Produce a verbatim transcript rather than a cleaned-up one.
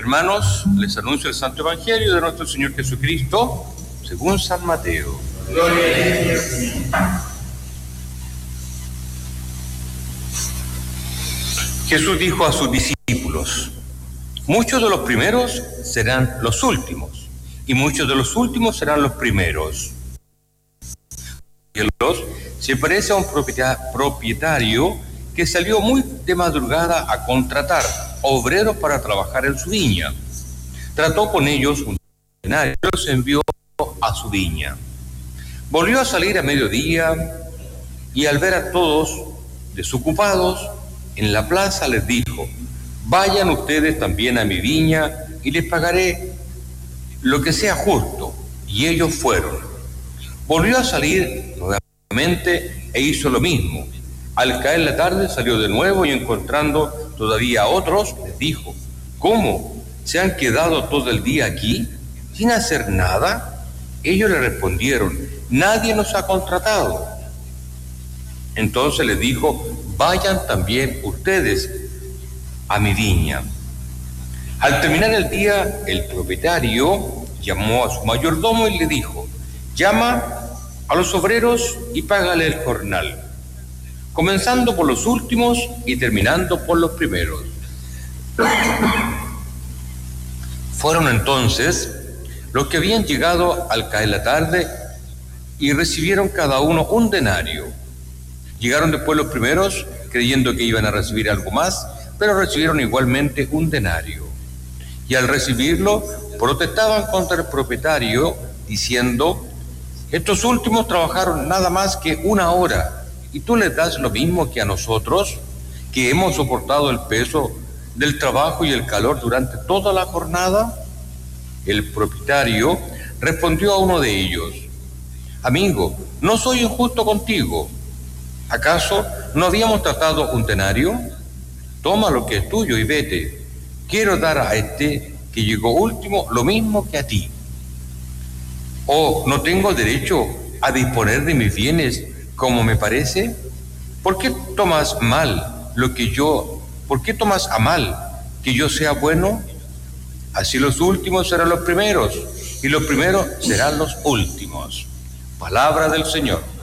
Hermanos, les anuncio el Santo Evangelio de nuestro Señor Jesucristo, según San Mateo. Gloria a Dios, Señor. Jesús dijo a sus discípulos: muchos de los primeros serán los últimos, y muchos de los últimos serán los primeros. Dios se parece a un propietario que salió muy de madrugada a contratar obreros para trabajar en su viña. Trató con ellos un denario y los envió a su viña. Volvió a salir a mediodía y al ver a todos desocupados en la plaza les dijo: vayan ustedes también a mi viña y les pagaré lo que sea justo. Y ellos fueron. Volvió a salir nuevamente e hizo lo mismo. Al caer la tarde salió de nuevo y encontrando todavía a otros, les dijo: ¿cómo? ¿Se han quedado todo el día aquí sin hacer nada? Ellos le respondieron: nadie nos ha contratado. Entonces les dijo: vayan también ustedes a mi viña. Al terminar el día, el propietario llamó a su mayordomo y le dijo: llama a los obreros y págale el jornal, comenzando por los últimos y terminando por los primeros. Fueron entonces los que habían llegado al caer la tarde y recibieron cada uno un denario. Llegaron después los primeros, creyendo que iban a recibir algo más, pero recibieron igualmente un denario. Y al recibirlo, protestaban contra el propietario, diciendo: estos últimos trabajaron nada más que una hora, y tú les das lo mismo que a nosotros, que hemos soportado el peso del trabajo y el calor durante toda la jornada. El propietario respondió a uno de ellos: amigo, no soy injusto contigo. ¿Acaso no habíamos tratado un denario? Toma lo que es tuyo y vete. Quiero dar a este que llegó último lo mismo que a ti. ¿O no tengo derecho a disponer de mis bienes como me parece? ¿Por qué tomas mal lo que yo, por qué tomas a mal que yo sea bueno? Así los últimos serán los primeros, y los primeros serán los últimos. Palabra del Señor.